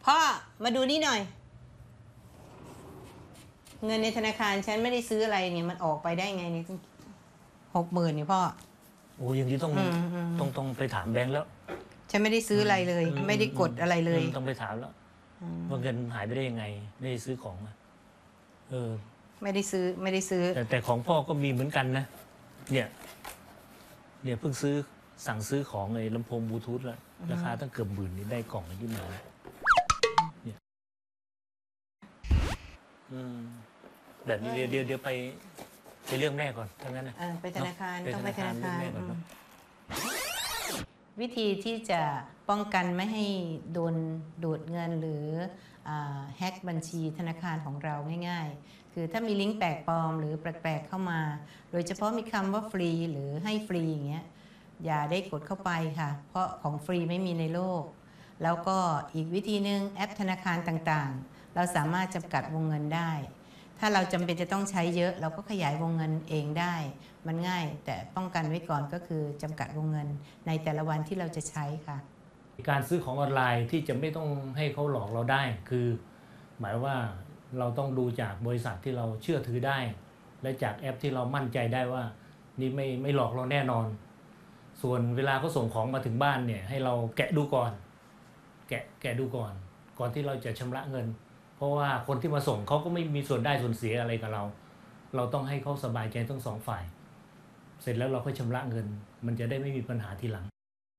พ่อมาดูนี่หน่อยเงินในธนาคารฉันไม่ได้ซื้ออะไรเนี่ยมันออกไปได้ไงเนี่ย60,000เนี่ยพ่อโอ้ยังที่ต้องไปถามแบงค์แล้วฉันไม่ได้ซื้ออะไรเลยไม่ได้กดอะไรเลยต้องไปถามแล้วว่าเงินหายไปได้ยังไงไม่ได้ซื้อของไม่ได้ซื้อแต่ของพ่อก็มีเหมือนกันนะเนี่ยเพิ่งสั่งซื้อของไอ้ลำโพงบลูทูธแล้วราคาตั้งเกือบ10,000นี่ได้กล่องที่มาเนี่ยแบบนี้เดี๋ยวไปเรื่องแม่ก่อนทั้งนั้นนะไปธนาคารต้องไปธนาคารวิธีที่จะป้องกันไม่ให้โดนดูดเงินหรือแฮ็กบัญชีธนาคารของเราง่ายๆคือถ้ามีลิงก์แปลกปลอมหรือแปลกๆเข้ามาโดยเฉพาะมีคำว่าฟรีหรือให้ฟรีอย่างเงี้ยอย่าได้กดเข้าไปค่ะเพราะของฟรีไม่มีในโลกแล้วก็อีกวิธีหนึ่งแอปธนาคารต่างๆเราสามารถจำกัดวงเงินได้ถ้าเราจำเป็นจะต้องใช้เยอะเราก็ขยายวงเงินเองได้มันง่ายแต่ป้องกันไว้ก่อนก็คือจำกัดวงเงินในแต่ละวันที่เราจะใช้ค่ะการซื้อของออนไลน์ที่จะไม่ต้องให้เขาหลอกเราได้คือหมายว่าเราต้องดูจากบริษัทที่เราเชื่อถือได้และจากแอปที่เรามั่นใจได้ว่านี่ไม่หลอกเราแน่นอนส่วนเวลาเขาส่งของมาถึงบ้านเนี่ยให้เราแกะดูก่อนแกะดูก่อนที่เราจะชำระเงินเพราะว่าคนที่มาส่งเขาก็ไม่มีส่วนได้ส่วนเสียอะไรกับเราต้องให้เขาสบายใจทั้งสองฝ่ายเสร็จแล้วเราค่อยชำระเงินมันจะได้ไม่มีปัญหาทีหลัง